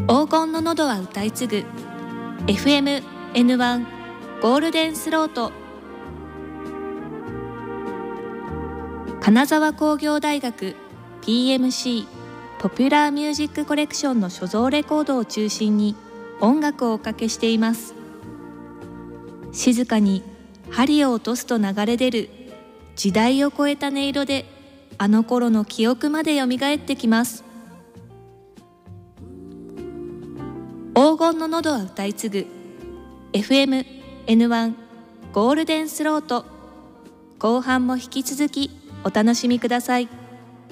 黄金の喉は歌い継ぐ FM-N1 ゴールデンスロート。金沢工業大学 PMC ポピュラーミュージックコレクションの所蔵レコードを中心に音楽をおかけしています。静かに針を落とすと流れ出る時代を超えた音色で、あの頃の記憶までよみがえってきます。黄金の喉は歌い継ぐ FM-N1 ゴールデンスロート。後半も引き続きお楽しみください。